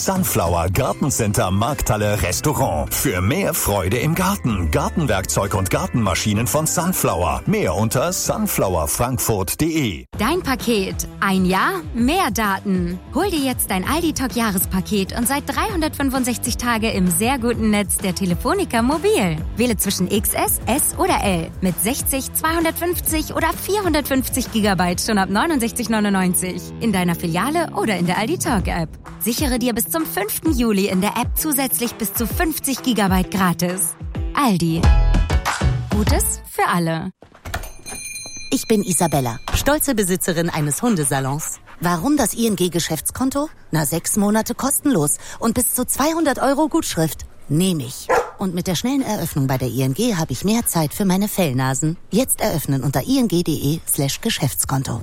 Sunflower Gartencenter Markthalle Restaurant. Für mehr Freude im Garten. Gartenwerkzeug und Gartenmaschinen von Sunflower. Mehr unter sunflowerfrankfurt.de. Dein Paket. Ein Jahr, mehr Daten. Hol dir jetzt dein Aldi-Talk Jahrespaket und seit 365 Tage im sehr guten Netz der Telefonica Mobil. Wähle zwischen XS, S oder L mit 60, 250 oder 450 Gigabyte schon ab 69,99 in deiner Filiale oder in der Aldi-Talk-App. Sichere dir bis zum 5. Juli in der App zusätzlich bis zu 50 Gigabyte gratis. Aldi. Gutes für alle. Ich bin Isabella, stolze Besitzerin eines Hundesalons. Warum das ING-Geschäftskonto? 6 Monate kostenlos und bis zu 200 € Gutschrift. Nehme ich. Und mit der schnellen Eröffnung bei der ING habe ich mehr Zeit für meine Fellnasen. Jetzt eröffnen unter ing.de/Geschäftskonto.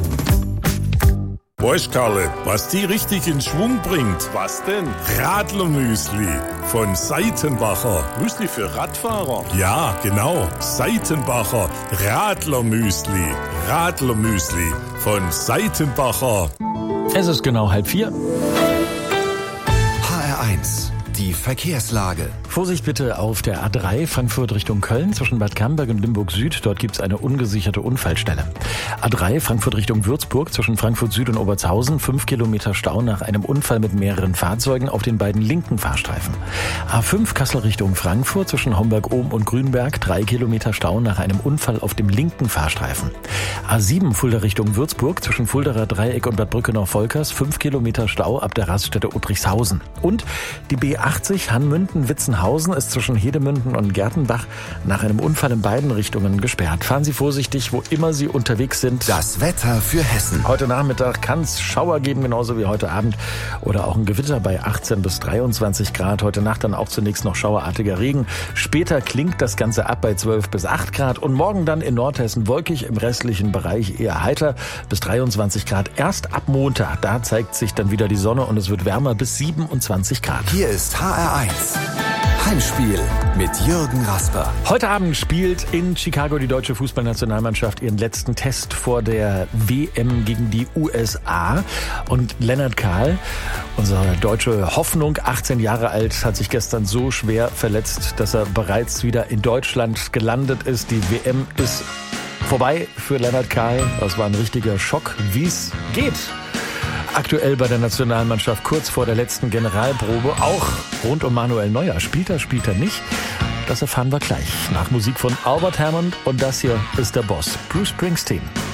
Weißt, Karle, was die richtig in Schwung bringt? Was denn? Radlermüsli von Seitenbacher. Müsli für Radfahrer? Ja, genau. Seitenbacher Radlermüsli. Radlermüsli von Seitenbacher. Es ist genau 3:30. HR1, die Verkehrslage. Vorsicht bitte auf der A3 Frankfurt Richtung Köln zwischen Bad Camberg und Limburg Süd. Dort gibt es eine ungesicherte Unfallstelle. A3 Frankfurt Richtung Würzburg zwischen Frankfurt Süd und Obertshausen. 5 Kilometer Stau nach einem Unfall mit mehreren Fahrzeugen auf den beiden linken Fahrstreifen. A5 Kassel Richtung Frankfurt zwischen Homberg-Ohm und Grünberg. 3 Kilometer Stau nach einem Unfall auf dem linken Fahrstreifen. A7 Fulda Richtung Würzburg zwischen Fuldaer Dreieck und Bad Brückenau-Volkers. 5 Kilometer Stau ab der Raststätte Uttrichshausen. Und die B80 Hannmünden-Witzenhausen ist zwischen Hedemünden und Gertenbach nach einem Unfall in beiden Richtungen gesperrt. Fahren Sie vorsichtig, wo immer Sie unterwegs sind. Das Wetter für Hessen. Heute Nachmittag kann es Schauer geben, genauso wie heute Abend. Oder auch ein Gewitter bei 18 bis 23 Grad. Heute Nacht dann auch zunächst noch schauerartiger Regen. Später klingt das Ganze ab bei 12 bis 8 Grad. Und morgen dann in Nordhessen wolkig, im restlichen Bereich eher heiter bis 23 Grad. Erst ab Montag, da zeigt sich dann wieder die Sonne und es wird wärmer bis 27 Grad. Hier ist HR1. Heimspiel mit Jürgen Rasper. Heute Abend spielt in Chicago die deutsche Fußballnationalmannschaft ihren letzten Test vor der WM gegen die USA. Und Lennart Kahl, unsere deutsche Hoffnung, 18 Jahre alt, hat sich gestern so schwer verletzt, dass er bereits wieder in Deutschland gelandet ist. Die WM ist vorbei für Lennart Kahl. Das war ein richtiger Schock, wie es geht. Aktuell bei der Nationalmannschaft kurz vor der letzten Generalprobe, auch rund um Manuel Neuer. Spielt er nicht? Das erfahren wir gleich. Nach Musik von Albert Hammond und das hier ist der Boss, Bruce Springsteen.